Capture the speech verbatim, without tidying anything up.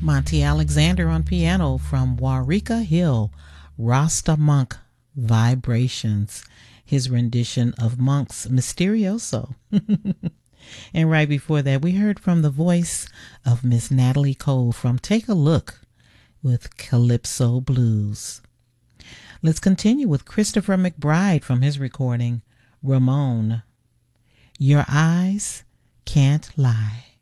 Monty Alexander on piano from Warika Hill, Rasta Monk Vibrations, his rendition of Monk's Mysterioso. And right before that, we heard from the voice of Miss Natalie Cole from Take a Look with Calypso Blues. Let's continue with Christopher McBride from his recording, Ramon, Your Eyes Can't Lie.